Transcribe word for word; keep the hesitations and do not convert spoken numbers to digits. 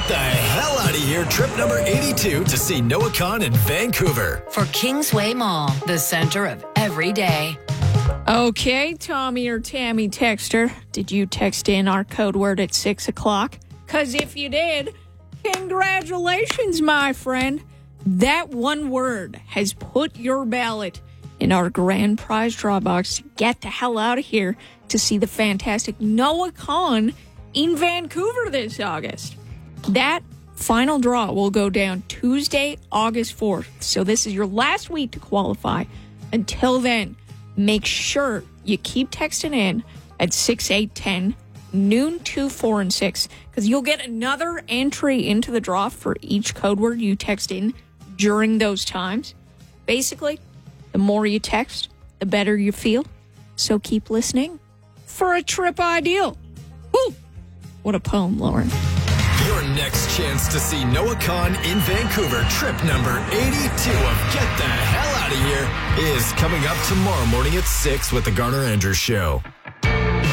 the hell out of here trip number eighty-two to see Noah Kahan in Vancouver. For Kingsway Mall, the center of every day. Okay, Tommy or Tammy texter, did you text in our code word at six o'clock? Because if you did, congratulations, my friend. That one word has put your ballot in our grand prize draw box to get the hell out of here to see the fantastic Noah Kahan in Vancouver this August. That final draw will go down Tuesday, August fourth. So this is your last week to qualify. Until then, make sure you keep texting in at six eight ten, noon, two, four, and six, because you'll get another entry into the draw for each code word you text in during those times. Basically, the more you text, the better you feel. So keep listening for a trip ideal. Woo! What a poem, Lauren. Your next chance to see Noah Kahan in Vancouver, trip number eighty-two of Get the Hell Out of Here, is coming up tomorrow morning at six with the Garner Andrews Show.